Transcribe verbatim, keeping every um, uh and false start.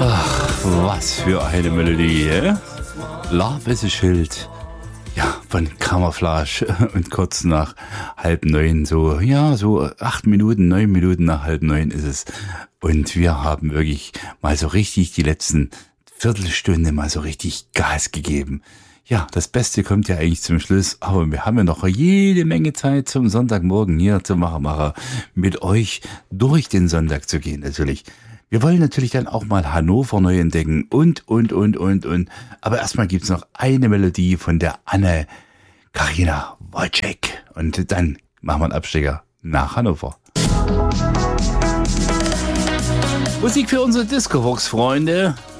Ach, was für eine Melodie, eh? Love is a Schild. Ja, von Camouflage und kurz nach halb neun, so, ja, so acht Minuten, neun Minuten nach halb neun ist es. Und wir haben wirklich mal so richtig die letzten Viertelstunde mal so richtig Gas gegeben. Ja, das Beste kommt ja eigentlich zum Schluss, aber wir haben ja noch jede Menge Zeit zum Sonntagmorgen hier zum Machermacher mit euch durch den Sonntag zu gehen, natürlich. Wir wollen natürlich dann auch mal Hannover neu entdecken und, und, und, und, und. Aber erstmal gibt's noch eine Melodie von der Anne-Karina Wojcik. Und dann machen wir einen Abstecher nach Hannover. Musik für unsere Discovox-Freunde.